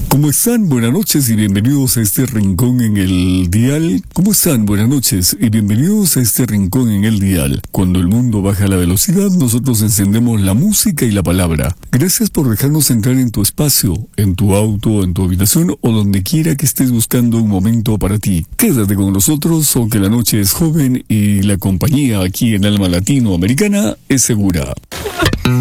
¿Cómo están? Buenas noches y bienvenidos a este rincón en el dial. ¿Cómo están? Buenas noches y bienvenidos a este rincón en el dial. Cuando el mundo baja la velocidad, nosotros encendemos la música y la palabra. Gracias por dejarnos entrar en tu espacio, en tu auto, en tu habitación o donde quiera que estés buscando un momento para ti. Quédate con nosotros, aunque la noche es joven y la compañía aquí en Alma Latinoamericana es segura.